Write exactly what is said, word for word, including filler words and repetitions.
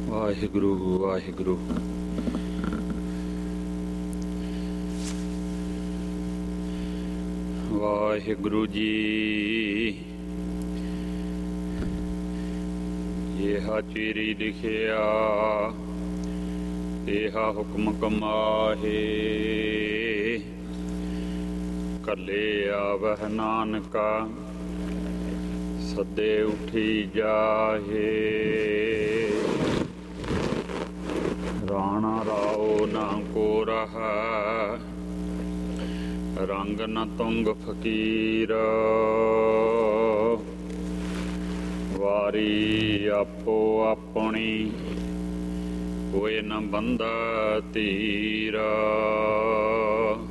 ਵਾਹਿਗੁਰੂ ਵਾਹਿਗੁਰੂ। ਵਾਹਿਗੁਰੂ ਜੀ ਜਿਹਾ ਚੀਰੀ ਲਿਖਿਆ ਤੇਹਾ ਹੁਕਮ ਕਮਾਹੇ। ਕੱਲੇ ਆਵਹਿ ਨਾਨਕਾ ਸੱਦੇ ਉਠੀ ਜਾਹੇ। ਰਾਣਾ ਰਾਓ ਨਾ ਕੋ ਰਹਾ ਰੰਗ ਨ ਤੁੰਗ ਫਕੀਰ। ਵਾਰੀ ਆਪੋ ਆਪਣੀ ਕੋਈ ਨ ਬੰਦਾ ਧੀਰ।